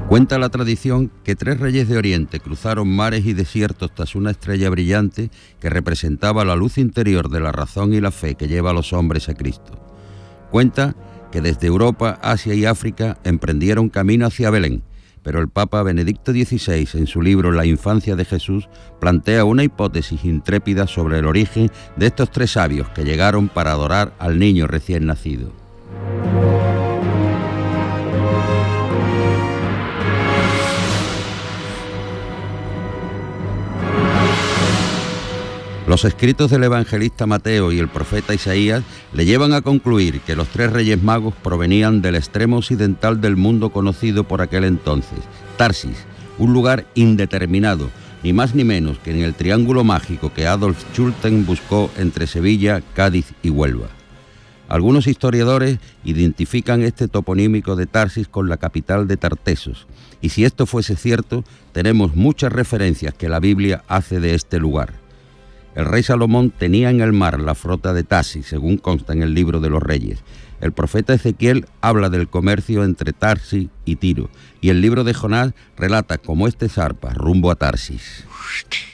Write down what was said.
Cuenta la tradición que 3 reyes de Oriente cruzaron mares y desiertos tras una estrella brillante que representaba la luz interior de la razón y la fe que lleva a los hombres a Cristo. Cuenta que desde Europa, Asia y África emprendieron camino hacia Belén, pero el Papa Benedicto XVI, en su libro La infancia de Jesús, plantea una hipótesis intrépida sobre el origen de estos 3 sabios que llegaron para adorar al niño recién nacido. Los escritos del evangelista Mateo y el profeta Isaías le llevan a concluir que los 3 reyes magos provenían del extremo occidental del mundo conocido por aquel entonces, Tarsis, un lugar indeterminado, ni más ni menos que en el triángulo mágico que Adolf Schulten buscó entre Sevilla, Cádiz y Huelva. Algunos historiadores identifican este toponímico de Tarsis con la capital de Tartesos, y si esto fuese cierto, tenemos muchas referencias que la Biblia hace de este lugar. El rey Salomón tenía en el mar la flota de Tarsis, según consta en el libro de los Reyes. El profeta Ezequiel habla del comercio entre Tarsis y Tiro, y el libro de Jonás relata cómo este zarpa rumbo a Tarsis.